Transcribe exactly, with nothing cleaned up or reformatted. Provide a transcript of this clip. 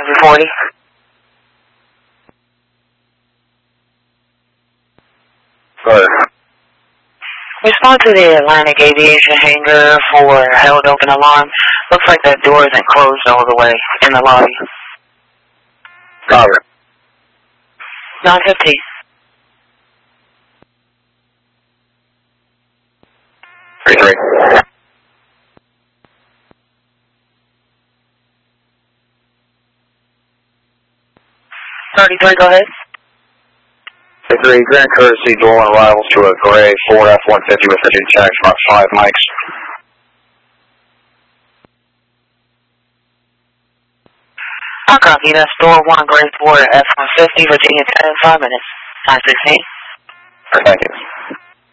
Copy forty. Go ahead. Respond to the Atlantic Aviation hangar for held open alarm. Looks like that door isn't closed all the way in the lobby. Copy. nine fifty. thirty-three. thirty-three, go ahead. thirty-three, grand courtesy, door one arrivals to a gray Ford F one fifty with Virginia tax mark five mics. I copy. That's door one, gray Ford F one fifty, Virginia, ten, five minutes. nine sixteen. Thank you.